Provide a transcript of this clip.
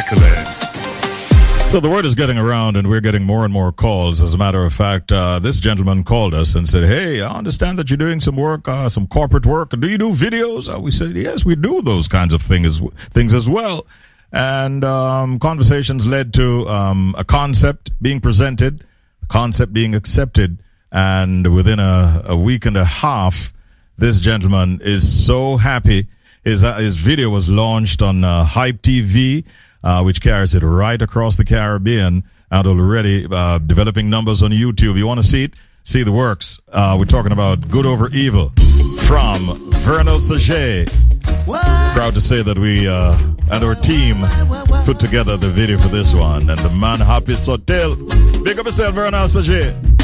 Excellent. So the word is getting around, and we're getting more and more calls. As a matter of fact, this gentleman called us and said, "Hey, I understand that you're doing some work, some corporate work. Do you do videos?" We said, "Yes, we do those kinds of things as well." And conversations led to a concept being presented, a concept being accepted, and within a week and a half, this gentleman is so happy. His video was launched on Hype TV. Which carries it right across the Caribbean, and already developing numbers on YouTube. You want to see it? See the works. We're talking about Good Over Evil from Vernal Saget. Proud to say that we and our team put together the video for this one. And the man Happy Sotel. Big up yourself, Vernal Saget.